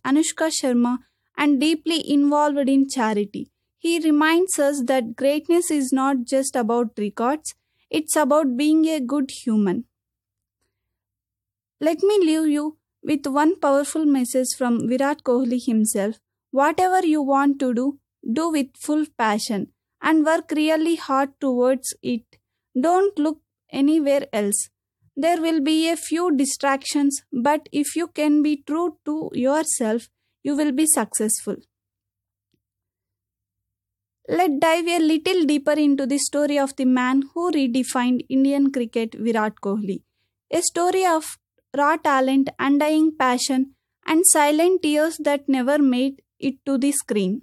Anushka Sharma, and deeply involved in charity. He reminds us that greatness is not just about records, it's about being a good human. Let me leave you with one powerful message from Virat Kohli himself. Whatever you want to do with full passion and work really hard towards it. Don't look anywhere else. There will be a few distractions, but if you can be true to yourself, you will be successful. Let's dive a little deeper into the story of the man who redefined Indian cricket, Virat Kohli. A story of raw talent, undying passion, and silent tears that never made it to the screen.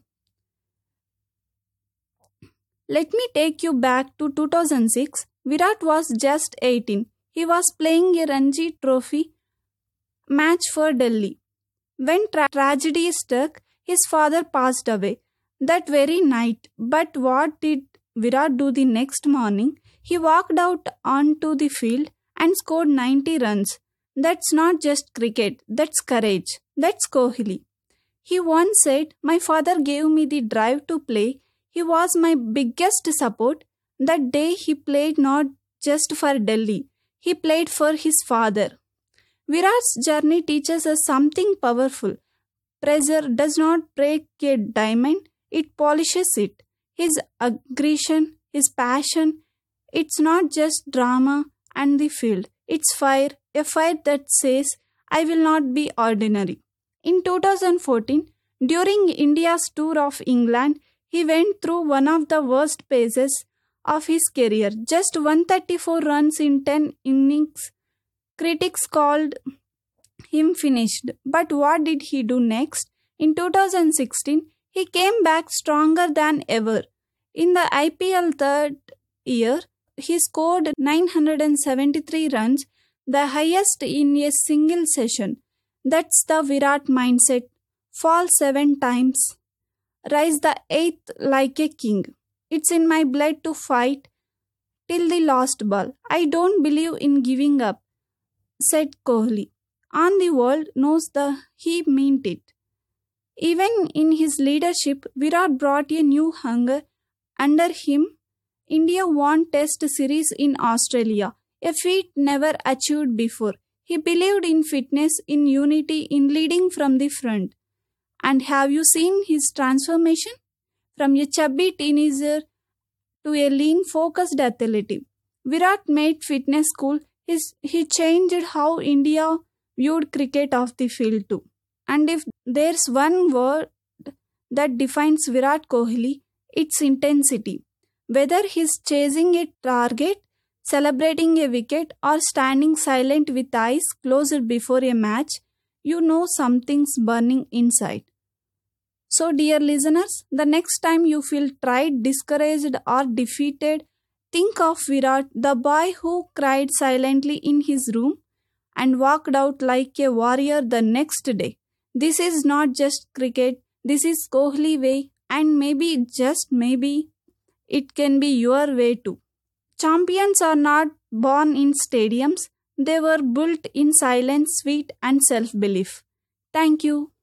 Let me take you back to 2006. Virat was just 18. He was playing a Ranji Trophy match for Delhi. When tragedy struck, his father passed away that very night. But what did Virat do the next morning? He walked out onto the field and scored 90 runs. That's not just cricket, that's courage. That's Kohli. He once said, "My father gave me the drive to play. He was my biggest support. That day he played not just for Delhi, he played for his father." Virat's journey teaches us something powerful. Pressure does not break a diamond, it polishes it. His aggression, his passion, it's not just drama and the field. It's fire, a fire that says, "I will not be ordinary." In 2014, during India's tour of England, he went through one of the worst phases of his career. Just 134 runs in 10 innings. Critics called him finished. But what did he do next? In 2016, he came back stronger than ever. In the IPL third year, he scored 973 runs, the highest in a single session. That's the Virat mindset. Fall 7 times, rise the 8th like a king. It's in my blood to fight till the last ball. I don't believe in giving up, said Kohli. And the world knows he meant it. Even in his leadership, Virat brought a new hunger. Under him, India won Test series in Australia, a feat never achieved before. He believed in fitness, in unity, in leading from the front. And have you seen his transformation? From a chubby teenager to a lean, focused athlete. Virat made fitness cool. He changed how India viewed cricket off the field too. And if there's one word that defines Virat Kohli, it's intensity. Whether he's chasing a target, celebrating a wicket, or standing silent with eyes closed before a match, you know something's burning inside. So, dear listeners, the next time you feel tried, discouraged, or defeated, think of Virat, the boy who cried silently in his room and walked out like a warrior the next day. This is not just cricket, this is Kohli way, and maybe, just maybe, it can be your way too. Champions are not born in stadiums, they were built in silence, sweat, and self belief. Thank you.